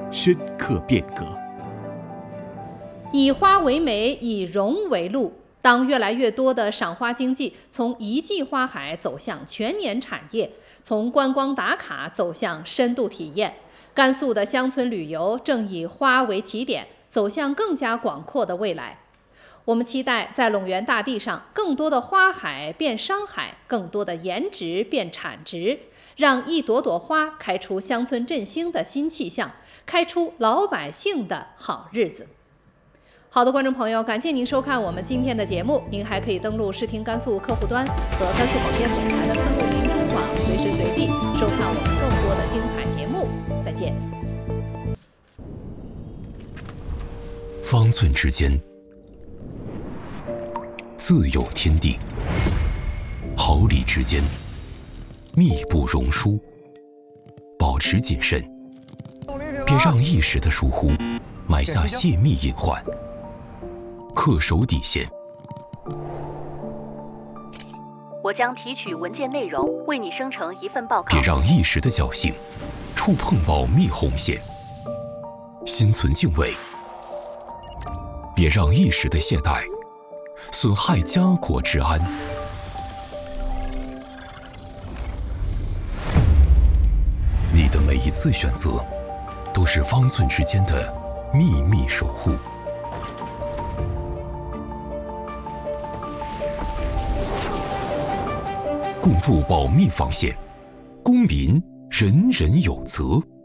深刻变革。 以花为媒，以容为路。当越来越多的赏花经济从一季花海走向全年产业，从观光打卡走向深度体验，甘肃的乡村旅游正以花为起点，走向更加广阔的未来。我们期待在陇源大地上，更多的花海变商海，更多的颜值变产值，让一朵朵花开出乡村振兴的新气象，开出老百姓的好日子。好的，观众朋友，感谢您收看我们今天的节目。您还可以登录视听甘肃客户端和甘肃广电总台的360民中网，随时随地收看我们更多的精彩节目。再见。 方寸之间，自有天地；毫厘之间，密不容疏。保持谨慎，别让一时的疏忽埋下泄密隐患。恪守底线。 我将提取文件内容，为你生成一份报告。 别让一时的侥幸触碰保密红线。心存敬畏，别让一时的懈怠损害家国之安。你的每一次选择，都是方寸之间的秘密守护。共筑保密防线，公民人人有责。